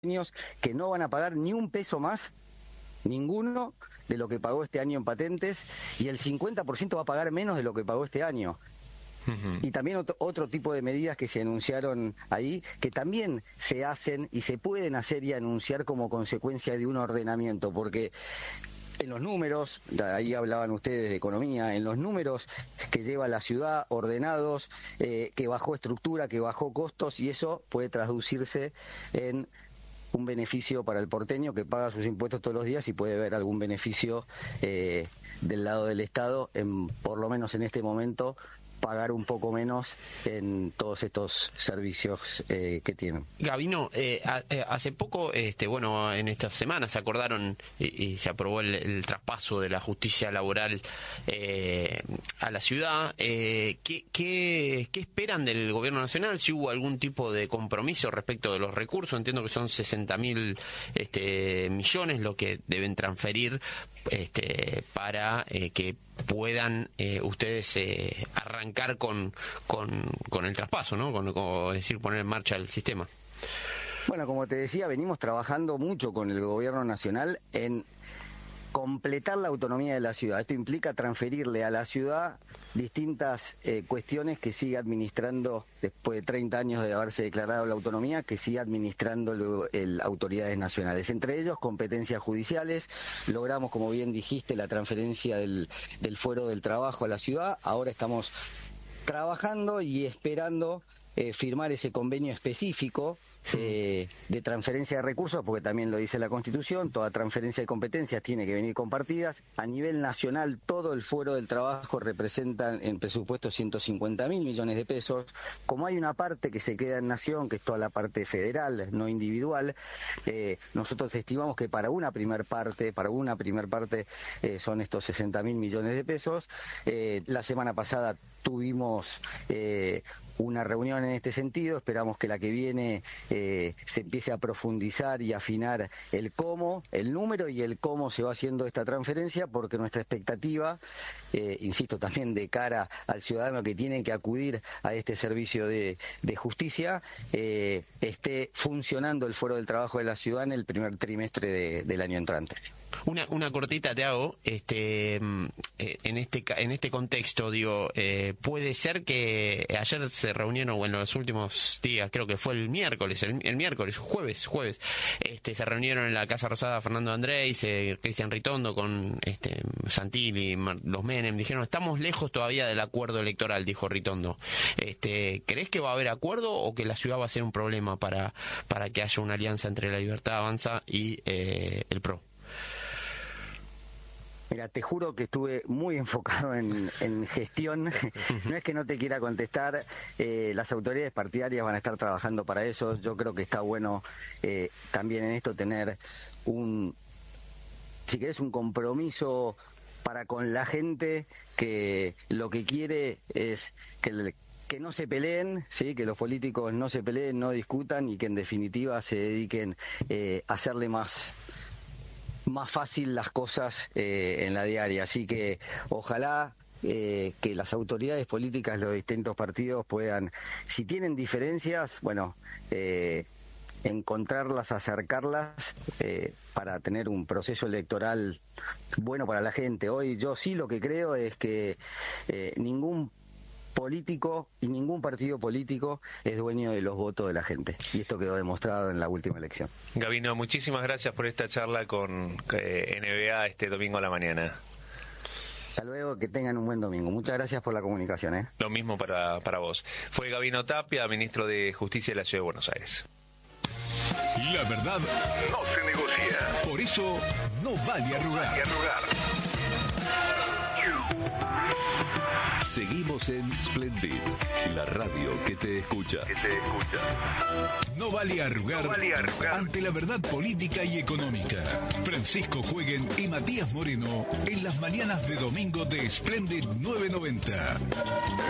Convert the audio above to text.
que no van a pagar ni un peso más, ninguno, de lo que pagó este año en patentes, y el 50% va a pagar menos de lo que pagó este año. Y también otro tipo de medidas que se anunciaron ahí, que también se hacen y se pueden hacer y anunciar como consecuencia de un ordenamiento, porque en los números, ahí hablaban ustedes de economía, en los números que lleva la ciudad ordenados, que bajó estructura, que bajó costos, y eso puede traducirse en un beneficio para el porteño que paga sus impuestos todos los días y puede ver algún beneficio del lado del Estado, por lo menos en este momento, pagar un poco menos en todos estos servicios que tienen. Gabino, hace poco, bueno, en estas semanas se acordaron y se aprobó el traspaso de la justicia laboral a la ciudad. ¿Qué esperan del gobierno nacional? Si hubo algún tipo de compromiso respecto de los recursos, entiendo que son 60.000 millones lo que deben transferir para que puedan ustedes arrancar con el traspaso, ¿no? Es decir, poner en marcha el sistema. Bueno, como te decía, venimos trabajando mucho con el gobierno nacional en completar la autonomía de la ciudad. Esto implica transferirle a la ciudad distintas cuestiones que sigue administrando, después de 30 años de haberse declarado la autonomía, que sigue administrando autoridades nacionales. Entre ellos, competencias judiciales. Logramos, como bien dijiste, la transferencia del fuero del trabajo a la ciudad. Ahora estamos trabajando y esperando firmar ese convenio específico de transferencia de recursos, porque también lo dice la Constitución, toda transferencia de competencias tiene que venir compartidas. A nivel nacional, todo el fuero del trabajo representa en presupuesto 150.000 millones de pesos. Como hay una parte que se queda en Nación, que es toda la parte federal, no individual, nosotros estimamos que para una primer parte son estos 60.000 millones de pesos. La semana pasada tuvimos una reunión en este sentido, esperamos que la que viene se empiece a profundizar y afinar el cómo, el número y el cómo se va haciendo esta transferencia, porque nuestra expectativa, insisto, también de cara al ciudadano que tiene que acudir a este servicio de justicia, esté funcionando el fuero del trabajo de la ciudad en el primer trimestre del año entrante. Una cortita te hago, en este contexto, digo, puede ser que ayer se reunieron, o en los últimos días, creo que fue el miércoles, jueves, se reunieron en la Casa Rosada Fernando Andrés, Cristian Ritondo con Santilli, los Menem, dijeron, estamos lejos todavía del acuerdo electoral, dijo Ritondo. ¿Crees que va a haber acuerdo o que la ciudad va a ser un problema para que haya una alianza entre La Libertad Avanza y el PRO? Mira, te juro que estuve muy enfocado en gestión. No es que no te quiera contestar, las autoridades partidarias van a estar trabajando para eso. Yo creo que está bueno también en esto tener si querés, un compromiso para con la gente que lo que quiere es que no se peleen, ¿sí? Que los políticos no se peleen, no discutan y que en definitiva se dediquen a hacerle más fácil las cosas en la diaria. Así que ojalá que las autoridades políticas de los distintos partidos puedan, si tienen diferencias, bueno, encontrarlas, acercarlas para tener un proceso electoral bueno para la gente. Hoy yo sí lo que creo es que ningún político y ningún partido político es dueño de los votos de la gente, y esto quedó demostrado en la última elección. Gabino, muchísimas gracias por esta charla con NBA este domingo a la mañana. Hasta luego, que tengan un buen domingo. Muchas gracias por la comunicación. Lo mismo para vos. Fue Gabino Tapia, ministro de Justicia de la Ciudad de Buenos Aires. La verdad no se negocia. Por eso no vale arrugar. Seguimos en Splendid, la radio que te escucha. No vale arrugar, ante la verdad política y económica. Francisco Jueguen y Matías Moreno en las mañanas de domingo de Splendid 990.